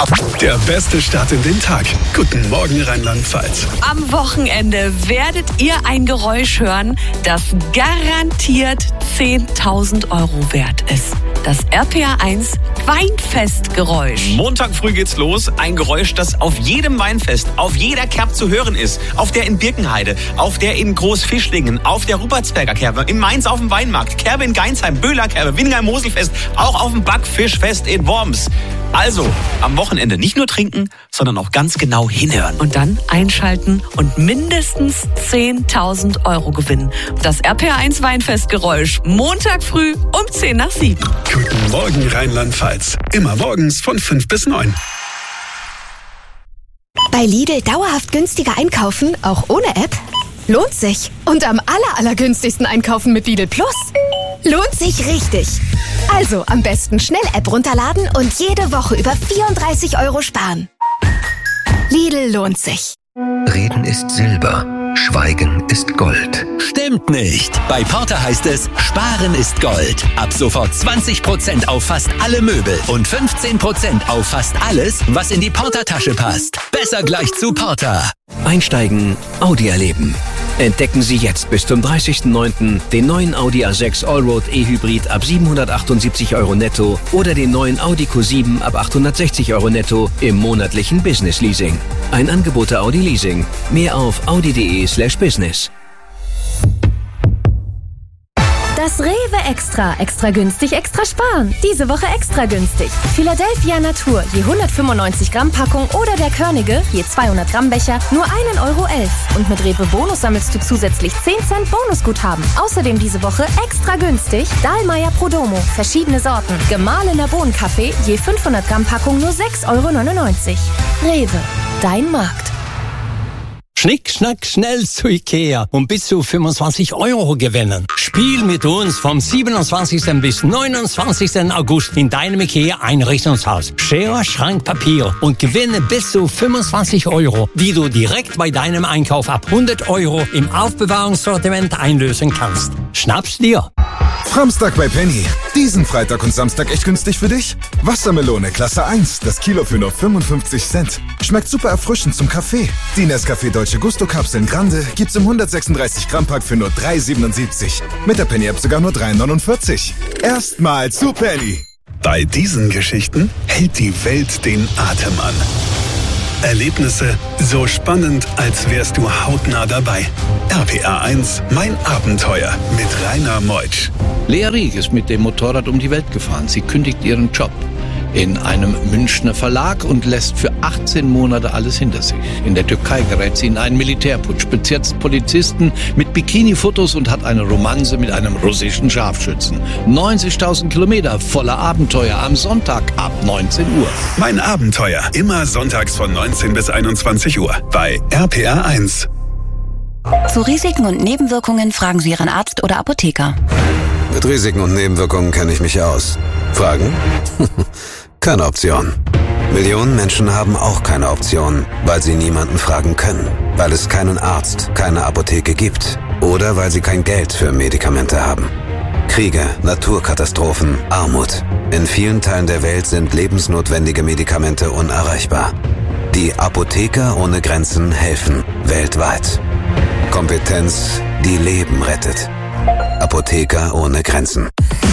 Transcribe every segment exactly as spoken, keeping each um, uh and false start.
Der beste Start in den Tag. Guten Morgen, Rheinland-Pfalz. Am Wochenende werdet ihr ein Geräusch hören, das garantiert zehntausend Euro wert ist. Das R P R eins Weinfestgeräusch. Montag früh geht's los. Ein Geräusch, das auf jedem Weinfest, auf jeder Kerb zu hören ist. Auf der in Birkenheide, auf der in Großfischlingen, auf der Ruppertsberger Kerbe, in Mainz auf dem Weinmarkt, Kerbe in Geinsheim, Böhler Kerbe, Wingheim-Moselfest, auch auf dem Backfischfest in Worms. Also, am Wochenende nicht nur trinken, sondern auch ganz genau hinhören. Und dann einschalten und mindestens zehntausend Euro gewinnen. Das R P R eins Weinfestgeräusch. Montag früh um zehn nach sieben. Guten Morgen, Rheinland-Pfalz. Immer morgens von fünf bis neun. Bei Lidl dauerhaft günstiger einkaufen, auch ohne App? Lohnt sich. Und am aller, allergünstigsten einkaufen mit Lidl Plus? Lohnt sich richtig. Also am besten schnell App runterladen und jede Woche über vierunddreißig Euro sparen. Lidl lohnt sich. Reden ist Silber, Schweigen ist Gold. Stimmt nicht. Bei Porter heißt es, Sparen ist Gold. Ab sofort zwanzig Prozent auf fast alle Möbel und fünfzehn Prozent auf fast alles, was in die Porter-Tasche passt. Besser gleich zu Porter. Einsteigen, Audi erleben. Entdecken Sie jetzt bis zum dreißigsten neunten den neuen Audi A sechs Allroad E-Hybrid ab siebenhundertachtundsiebzig Euro netto oder den neuen Audi Q sieben ab achthundertsechzig Euro netto im monatlichen Business Leasing. Ein Angebot der Audi Leasing. Mehr auf audi.de slash business. Das Rewe Extra. Extra günstig, extra sparen. Diese Woche extra günstig. Philadelphia Natur, je hundertfünfundneunzig Gramm Packung oder der Körnige, je zweihundert Gramm Becher, nur ein Euro elf. Und mit Rewe Bonus sammelst du zusätzlich zehn Cent Bonusguthaben. Außerdem diese Woche extra günstig Dahlmeier Prodomo, verschiedene Sorten. Gemahlener Bohnenkaffee, je fünfhundert Gramm Packung nur sechs Euro neunundneunzig. Rewe, dein Markt. Schnick, schnack, schnell zu Ikea und bis zu fünfundzwanzig Euro gewinnen. Spiel mit uns vom siebenundzwanzigsten bis neunundzwanzigsten August in deinem Ikea-Einrichtungshaus. Schere, Schrank, Papier und gewinne bis zu fünfundzwanzig Euro, die du direkt bei deinem Einkauf ab hundert Euro im Aufbewahrungssortiment einlösen kannst. Schnapp's dir! Samstag bei Penny. Diesen Freitag und Samstag echt günstig für dich? Wassermelone Klasse eins, das Kilo für nur fünfundfünfzig Cent. Schmeckt super erfrischend zum Kaffee. Die Nescafé Deutsche Gusto Kapseln Grande gibt's im hundertsechsunddreißig Gramm Pack für nur drei siebenundsiebzig. Mit der Penny App sogar nur drei neunundvierzig. Erstmal zu Penny. Bei diesen Geschichten hält die Welt den Atem an. Erlebnisse so spannend, als wärst du hautnah dabei. R P R eins, mein Abenteuer mit Rainer Meutsch. Lea Rieck ist mit dem Motorrad um die Welt gefahren. Sie kündigt ihren Job in einem Münchner Verlag und lässt für achtzehn Monate alles hinter sich. In der Türkei gerät sie in einen Militärputsch, bezirzt Polizisten mit Bikini-Fotos und hat eine Romanze mit einem russischen Scharfschützen. neunzigtausend Kilometer voller Abenteuer am Sonntag ab neunzehn Uhr. Mein Abenteuer, immer sonntags von neunzehn bis einundzwanzig Uhr bei R P R eins. Zu Risiken und Nebenwirkungen fragen Sie Ihren Arzt oder Apotheker. Mit Risiken und Nebenwirkungen kenne ich mich aus. Fragen? Keine Option. Millionen Menschen haben auch keine Option, weil sie niemanden fragen können, weil es keinen Arzt, keine Apotheke gibt oder weil sie kein Geld für Medikamente haben. Kriege, Naturkatastrophen, Armut. In vielen Teilen der Welt sind lebensnotwendige Medikamente unerreichbar. Die Apotheker ohne Grenzen helfen weltweit. Kompetenz, die Leben rettet. Apotheker ohne Grenzen.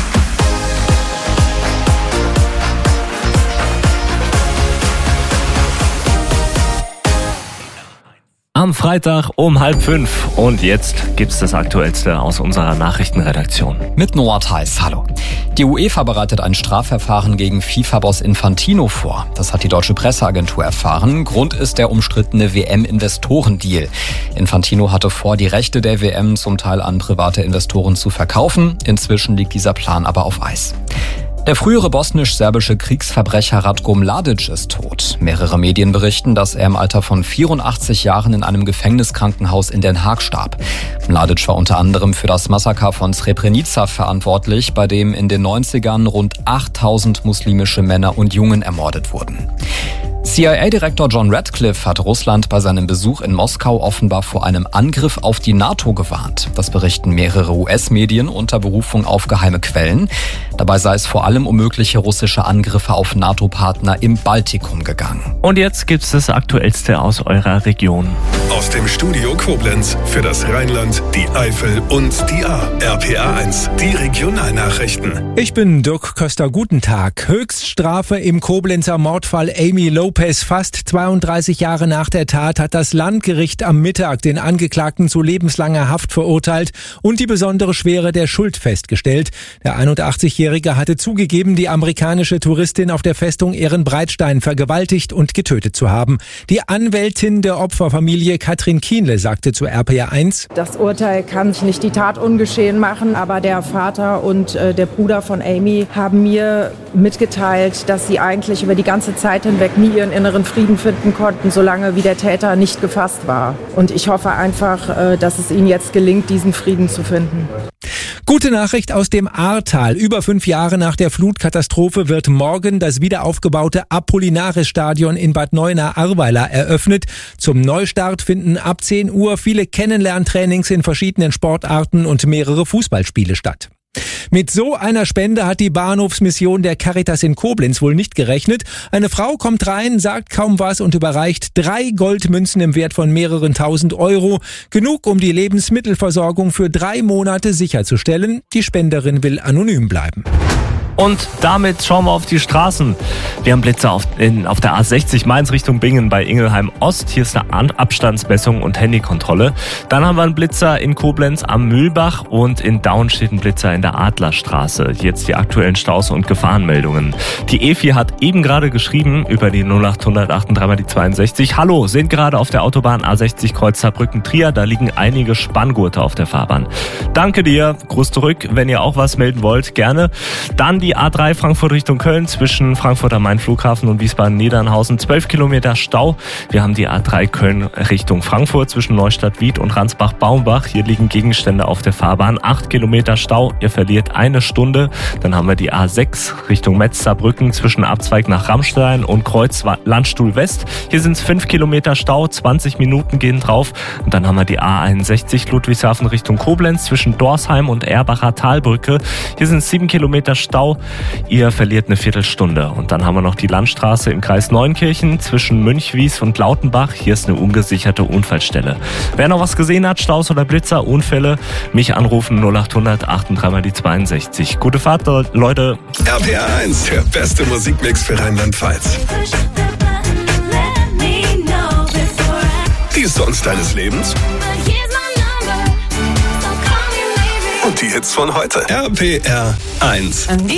Am Freitag um halb fünf. Und jetzt gibt's das Aktuellste aus unserer Nachrichtenredaktion. Mit Noah Theis. Hallo. Die UEFA bereitet ein Strafverfahren gegen FIFA-Boss Infantino vor. Das hat die deutsche Presseagentur erfahren. Grund ist der umstrittene W M-Investorendeal. Infantino hatte vor, die Rechte der W M zum Teil an private Investoren zu verkaufen. Inzwischen liegt dieser Plan aber auf Eis. Der frühere bosnisch-serbische Kriegsverbrecher Ratko Mladic ist tot. Mehrere Medien berichten, dass er im Alter von vierundachtzig Jahren in einem Gefängniskrankenhaus in Den Haag starb. Mladic war unter anderem für das Massaker von Srebrenica verantwortlich, bei dem in den neunzigern rund achttausend muslimische Männer und Jungen ermordet wurden. C I A-Direktor John Ratcliffe hat Russland bei seinem Besuch in Moskau offenbar vor einem Angriff auf die NATO gewarnt. Das berichten mehrere U S-Medien unter Berufung auf geheime Quellen. Dabei sei es vor allem um mögliche russische Angriffe auf NATO-Partner im Baltikum gegangen. Und jetzt gibt's das Aktuellste aus eurer Region. Aus dem Studio Koblenz für das Rheinland, die Eifel und die A. R P A eins, die Regionalnachrichten. Ich bin Dirk Köster, guten Tag. Höchststrafe im Koblenzer Mordfall Amy Lopez. Fast zweiunddreißig Jahre nach der Tat hat das Landgericht am Mittag den Angeklagten zu lebenslanger Haft verurteilt und die besondere Schwere der Schuld festgestellt. Der einundachtzigjährige hatte zugegeben, die amerikanische Touristin auf der Festung Ehrenbreitstein vergewaltigt und getötet zu haben. Die Anwältin der Opferfamilie Katrin Kienle sagte zu R P R eins: Das Urteil kann sich nicht die Tat ungeschehen machen, aber der Vater und äh, der Bruder von Amy haben mir mitgeteilt, dass sie eigentlich über die ganze Zeit hinweg nie ihren inneren Frieden finden konnten, solange wie der Täter nicht gefasst war. Und ich hoffe einfach, dass es ihnen jetzt gelingt, diesen Frieden zu finden. Gute Nachricht aus dem Ahrtal. Über fünf Jahre nach der Flutkatastrophe wird morgen das wiederaufgebaute Apollinaris-Stadion in Bad Neuenahr-Ahrweiler eröffnet. Zum Neustart finden ab zehn Uhr viele Kennenlerntrainings in verschiedenen Sportarten und mehrere Fußballspiele statt. Mit so einer Spende hat die Bahnhofsmission der Caritas in Koblenz wohl nicht gerechnet. Eine Frau kommt rein, sagt kaum was und überreicht drei Goldmünzen im Wert von mehreren tausend Euro. Genug, um die Lebensmittelversorgung für drei Monate sicherzustellen. Die Spenderin will anonym bleiben. Und damit schauen wir auf die Straßen. Wir haben Blitzer auf, in, auf der A sechzig Mainz Richtung Bingen bei Ingelheim Ost. Hier ist eine Abstandsmessung und Handykontrolle. Dann haben wir einen Blitzer in Koblenz am Mühlbach und in Daun steht ein Blitzer in der Adlerstraße. Jetzt die aktuellen Staus und Gefahrenmeldungen. Die E vier hat eben gerade geschrieben über die null acht null acht drei mal die zweiundsechzig. Hallo, sind gerade auf der Autobahn A sechzig Kreuz Saarbrücken-Trier. Da liegen einige Spanngurte auf der Fahrbahn. Danke dir. Gruß zurück. Wenn ihr auch was melden wollt, gerne. Dann die Die A drei Frankfurt Richtung Köln zwischen Frankfurt am Main Flughafen und Wiesbaden-Niedernhausen. zwölf Kilometer Stau. Wir haben die A drei Köln Richtung Frankfurt zwischen Neustadt-Wied und Ransbach-Baumbach. Hier liegen Gegenstände auf der Fahrbahn. acht Kilometer Stau. Ihr verliert eine Stunde. Dann haben wir die A sechs Richtung Metz-Saarbrücken zwischen Abzweig nach Rammstein und Kreuz Landstuhl West. Hier sind es fünf Kilometer Stau. zwanzig Minuten gehen drauf. Und dann haben wir die A einundsechzig Ludwigshafen Richtung Koblenz zwischen Dorsheim und Erbacher Talbrücke. Hier sind es sieben Kilometer Stau. Ihr verliert eine Viertelstunde. Und dann haben wir noch die Landstraße im Kreis Neunkirchen zwischen Münchwies und Lautenbach. Hier ist eine ungesicherte Unfallstelle. Wer noch was gesehen hat, Staus oder Blitzer, Unfälle, mich anrufen null acht null acht drei mal die zweiundsechzig. Gute Fahrt, Leute. R P R eins, der beste Musikmix für Rheinland-Pfalz. Die Songs deines Lebens und die Hits von heute. R P R eins.